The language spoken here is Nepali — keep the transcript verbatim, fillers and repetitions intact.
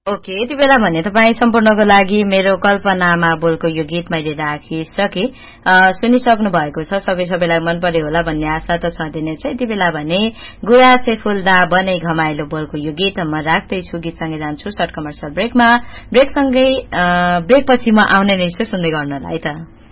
ओके, यति बेला भने तपाईँ सम्पूर्णको लागि मेरो कल्पनामा बोलको यो गीत मैले राखिसके सुनिसक्नु भएको छ। सबै सबैलाई मन पर्यो होला भन्ने आशा त छँदै नै छ। यति बेला भने गुराँसे फुल्दा बनै घमाइलो बोलको यो गीत म राख्दैछु। गीतसँगै जान्छु सर्ट कमर्सियल ब्रेकमा। ब्रेकसँगै ब्रेकपछि म आउने नै छु सुन्दै गर्नलाई त।